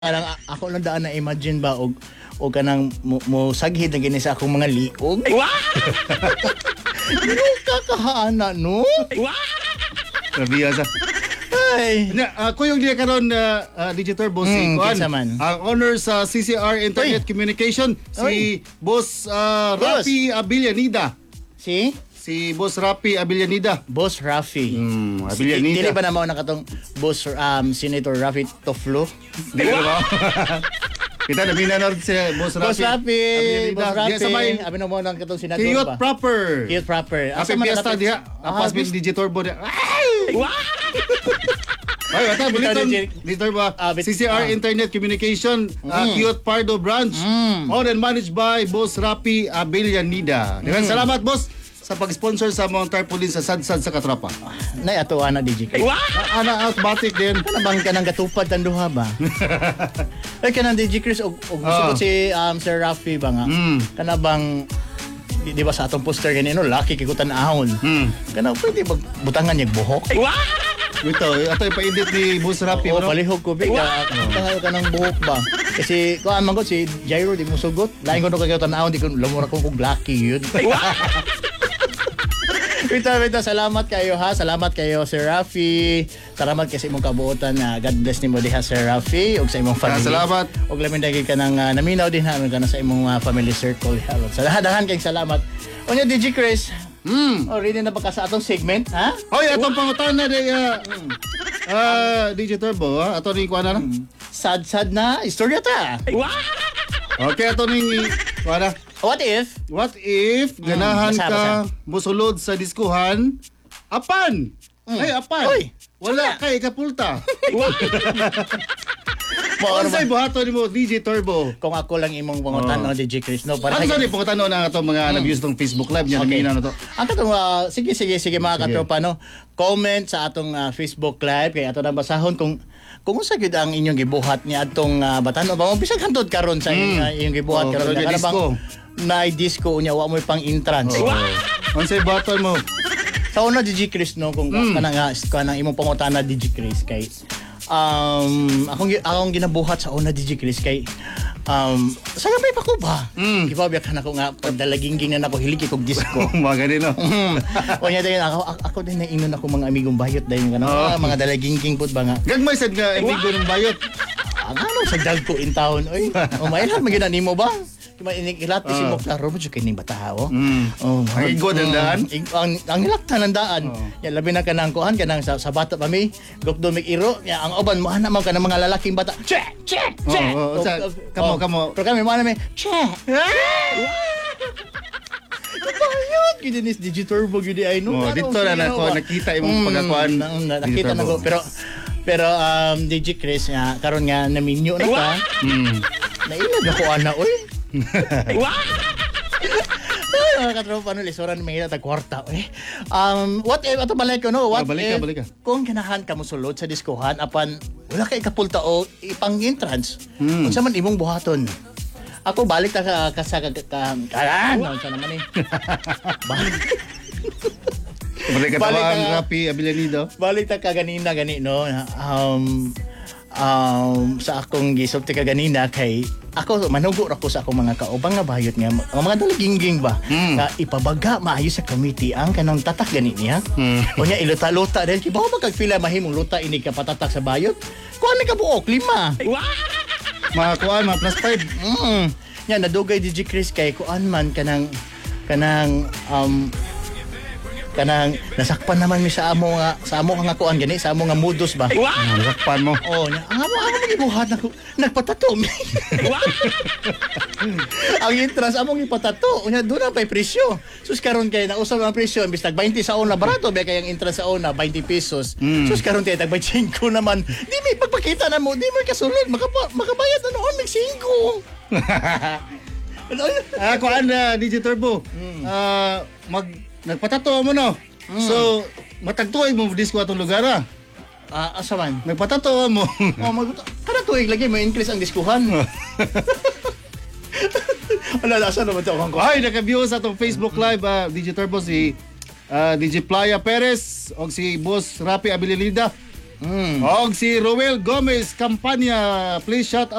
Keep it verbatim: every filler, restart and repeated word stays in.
Parang a- ako lang daan na imagine ba og o kanang mo, mo saghid na gini sa akong mga liog. Wow! Ano ka kahana no? Nabiya sa. Ay. Na, ako yung dia karon na uh, Digital Boss si Hmm, Kuan. kinsa man? Ang owner sa C C R Internet Uy. Communication Uy. si Boss uh, Boss. Rapi Abilianida. Si Si Boss Rapi Abilianida. Boss Rafi. Hmm, Si- Dili Abilianida. ba na mao na katong Boss um, Senator Rafi Toflo? Dili ba? Kita na binanod si Boss Rapi. Boss Rafi, Abilianida. Boss Rafi. Diya sa may Abi na mo nang katong senador Kiyot ba? proper. Kiyot proper. Happy man Fiesta nakapit- diha. Ah, Apas bin bis- Digital Board. Ay! Ay, ata buliton. Digi- Digital ba? Ah, bit- C C R ah. Internet Communication, uh, Kiyot Pardo branch. Mm. Owned and managed by Boss Rapi Abilianida. Daghang salamat boss sa pag-sponsor sa mga tarpaulin sa Sadsad sa Katrapa. Nay ato ana D J. Ah, Ana automatic din. Kana bang kanang gatupad ang duha ba? Ay kanang D J Chris og, og Ah. oh. si um, Sir Rafi ba nga? Mm. Kana bang di, di ba sa atong poster ganino laki kikutan ahon. Hmm. Kana pwede bag butangan yag buhok. Ito, ato ipa-edit ni Boss Rapi. Oo, ano? palihog ko big ka kanang buhok ba? Kasi kuan man ko si Jairo di mo sugot. Lain ko no kagikutan ahon di ko lamura ko kog lucky yun. Wita, wita, salamat kayo ha. Salamat kayo Sir Rafi. Salamat kasi imong kabuotan na God bless nimo diha Sir Rafi ug sa imong family. salamat. Ug lamin dagig ka nang uh, naminaw din ha kana sa imong uh, family circle ha. Sa dahan kay salamat. Unya D J Chris. Hmm. Oh, ready na ba ka sa atong segment ha? Hoy, atong pangutan na day uh, uh, D J Turbo, ha? Ato ning kuana na. Sad-sad na istorya ta. Okay, ato ning kuana. What if? What if ganahan basa, ka musulod sa diskuhan? Apan! Ay, apan! Uy, Wala kay kapulta. Mo Ano sa'y buhato ni mo, D J Turbo? kung ako lang imong pangutan Oh. no D J Chris no para Ano sa sa'yo po katano na ito mga nag-use ng Facebook Live niya, Okay. namina na to? Ang katong uh, sige sige sige mga Sige. katropa no. Comment sa atong uh, Facebook live kay ato na basahon kung kung unsa gyud ang inyong gibuhat ni atong uh, batan-o ba bisag hantod karon sa inyong, uh, inyong gibuhat Oh, karon pero may Kana bang disco. na disco unya wa mo pang entrance. Oh. Ano sa'y buhato mo? Sa una D J Chris no kung mm. kanang nga kanang imong pangutana D J Chris kay um akong gi- akong ginabuhat sa una D J Chris kay um sa gamay pa ko ba? Mm. Gipabiyak na ko nga pagdalaginging na nako hiliki kog disco. Mga ganito. Hmm. O niya din ako, ako, ako din nainon ako mga amigong bayot dahil nga Oh. oh. mga dalagingking put ba nga. Gagmay sad nga, amigo ng bayot. Ang ano sa dagko in town oy. O mailan magina nimo ba? Kima inikilat si Oh. mo klaro mo jud kining bata o. Mm. Oh, Ang igod ang daan? ig- ang ang hilaktan ng daan. Oh. Ya labi na kanang kuan kanang sa, sa bata pa mi. Gokdo mig iro ya ang uban mo ana man kanang mga lalaking bata. Che, che, che. Oh, oh, sa- kamo, kamo. Pero kami mo ana mi. Che. Bayot gid ni digital bo gid ay no. Oh, Ano, dito na sige, nako, oh. nakita imong Mm, pagkakuan. na, na, nakita na ko pero pero um D J Chris nga karon nga naminyo na ka. Hmm. Nailag ako ana oy. Ay, mga katropa no lisoran may ta kwarta oy. Um what if ato balik ko no what Ah, balik ka, if balik ka. kung ganahan ka mo sulod sa diskohan apan wala kay kapulta o ipang entrance. Hmm. Unsa man imong buhaton? Ako balik ta ka ka sa ka, ka karan unsa naman eh. Balik Balik ka Balik tawaan, ka. Rapi Abilianido. Balik ta ka ganina gani no um um sa akong gisulti ka ganina kay ako manugo ra ko sa akong mga kaubang nga bayot nga ang mga dalaginging ba Mm. nga ipabaga maayo sa committee ang kanang tatak gani niya Mm. o nya iluta-luta dahil kibaw magkagpila mahimong luta ini ka patatak sa bayot kuan ni ka buok lima Mga kuan, mga plus five. mm nya nadugay D J Chris kay kuan man kanang kanang um kanang nasakpan naman mi sa amo nga sa amo nga kuan gani sa amo nga modus ba. Ah, nasakpan mo. Oh, nya ang amo amo gibuhat nako nagpatato. Ang entrance among ipatato, nya do na pay presyo. Sus karon kay nausab ang presyo imbis tag twenty sa una barato ba kay ang entrance sa una twenty pesos. Mm. Sus karon kay tag twenty-five naman. Di may pagpakita na mo, di mo kasulod makapa, makabayad na noon mig five. Ah, kuan na, D J Turbo. Ah, mag nagpatato mo no. So, matagtuoy mo disco atong lugar ah. Ah, asa man? Nagpatato mo. Oh, mag kada tuig lagi mo increase ang diskuhan. Wala nasa naman to ang Ay, naka-view sa atong Facebook Live ah, D J Turbo si ah, D J Playa Perez o si Boss Rapi Abilianida. Mm. Og si Roel Gomez Campania, please shout